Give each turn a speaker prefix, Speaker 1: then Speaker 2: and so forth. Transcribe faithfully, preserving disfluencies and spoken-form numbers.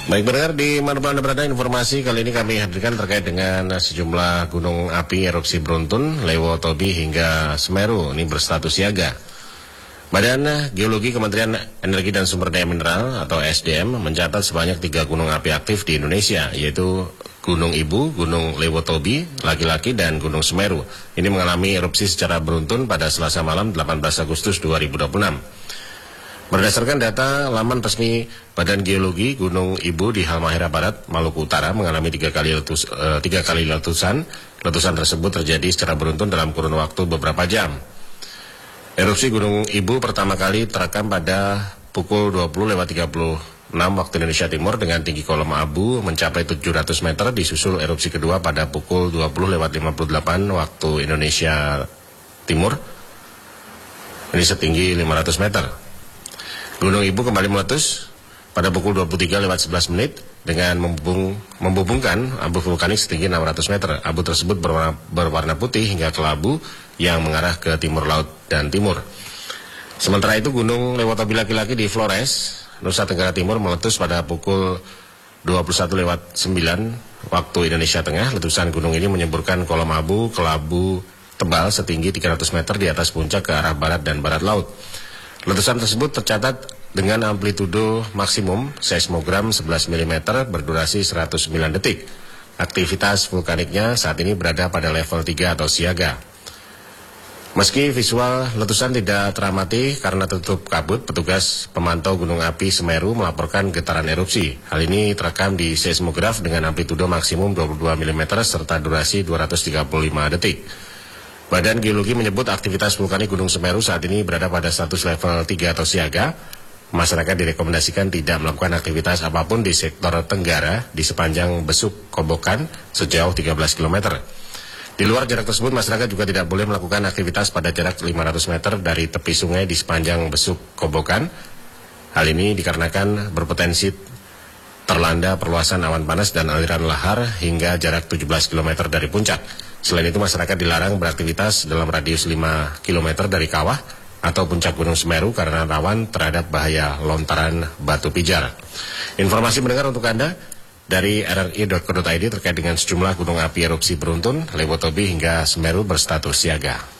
Speaker 1: Baik pendengar, di mana Anda berada, informasi kali ini kami hadirkan terkait dengan sejumlah gunung api erupsi beruntun, Lewo, Tobi hingga Semeru ini berstatus siaga. Badan Geologi Kementerian Energi dan Sumber Daya Mineral atau S D M mencatat sebanyak tiga gunung api aktif di Indonesia, yaitu Gunung Ibu, Gunung Lewo Tobi, laki-laki, dan Gunung Semeru. Ini mengalami erupsi secara beruntun pada Selasa malam delapan belas Agustus dua ribu dua puluh enam. Berdasarkan data laman resmi Badan Geologi, Gunung Ibu di Halmahera Barat, Maluku Utara mengalami tiga kali, letus, uh, tiga kali letusan. Letusan tersebut terjadi secara beruntun dalam kurun waktu beberapa jam. Erupsi Gunung Ibu pertama kali terekam pada pukul dua puluh lewat tiga puluh enam waktu Indonesia Timur dengan tinggi kolom abu mencapai tujuh ratus meter, disusul erupsi kedua pada pukul dua puluh lewat lima puluh delapan waktu Indonesia Timur. Ini setinggi lima ratus meter. Gunung Ibu kembali meletus pada pukul dua puluh tiga lewat sebelas menit dengan membubung, membubungkan abu vulkanik setinggi enam ratus meter. Abu tersebut berwarna, berwarna putih hingga kelabu yang mengarah ke timur laut dan timur. Sementara itu Gunung Lewo Tobi laki-laki di Flores, Nusa Tenggara Timur meletus pada pukul dua puluh satu lewat sembilan waktu Indonesia Tengah. Letusan gunung ini menyemburkan kolom abu kelabu tebal setinggi tiga ratus meter di atas puncak ke arah barat dan barat laut. Letusan tersebut tercatat dengan amplitudo maksimum seismogram sebelas milimeter berdurasi seratus sembilan detik. Aktivitas vulkaniknya saat ini berada pada level tiga atau siaga. Meski visual letusan tidak teramati karena tertutup kabut, petugas pemantau gunung api Semeru melaporkan getaran erupsi. Hal ini terekam di seismograf dengan amplitudo maksimum dua puluh dua milimeter serta durasi dua ratus tiga puluh lima detik. Badan Geologi menyebut aktivitas vulkanik Gunung Semeru saat ini berada pada status level tiga atau siaga. Masyarakat direkomendasikan tidak melakukan aktivitas apapun di sektor tenggara di sepanjang Besuk Kobokan sejauh tiga belas kilometer. Di luar jarak tersebut, masyarakat juga tidak boleh melakukan aktivitas pada jarak lima ratus meter dari tepi sungai di sepanjang Besuk Kobokan. Hal ini dikarenakan berpotensi terlanda perluasan awan panas dan aliran lahar hingga jarak tujuh belas kilometer dari puncak. Selain itu, masyarakat dilarang beraktivitas dalam radius lima kilometer dari kawah atau puncak Gunung Semeru karena rawan terhadap bahaya lontaran batu pijar. Informasi mendengar untuk Anda dari r r i dot co dot i d terkait dengan sejumlah gunung api erupsi beruntun, Lewo Tobi hingga Semeru berstatus siaga.